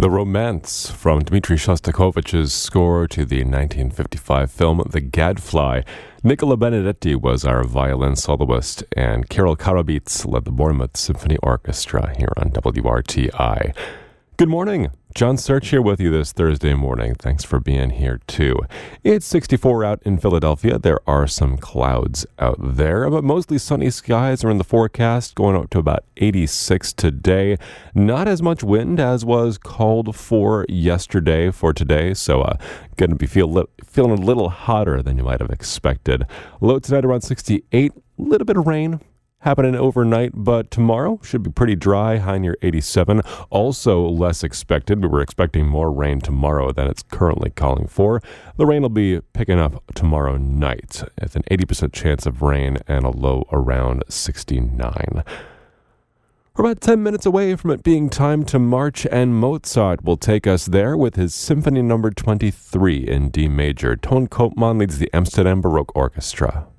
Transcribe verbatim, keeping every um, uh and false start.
The Romance from Dmitri Shostakovich's score to the nineteen fifty-five film The Gadfly. Nicola Benedetti was our violin soloist, and Carol Karabits led the Bournemouth Symphony Orchestra here on W R T I. Good morning. John Search here with you this Thursday morning. Thanks for being here, too. It's sixty-four out in Philadelphia. There are some clouds out there, but mostly sunny skies are in the forecast, going up to about eighty-six today. Not as much wind as was called for yesterday for today, so uh, going to be feel li- feeling a little hotter than you might have expected. Low tonight around sixty-eight, a little bit of rain happening overnight, but tomorrow should be pretty dry, high near eighty-seven. Also less expected. We were expecting more rain tomorrow than it's currently calling for. The rain will be picking up tomorrow night with an eighty percent chance of rain and a low around sixty-nine. We're about ten minutes away from it being time to march, and Mozart will take us there with his Symphony Number twenty-three in D major. Ton Koopman leads the Amsterdam Baroque Orchestra.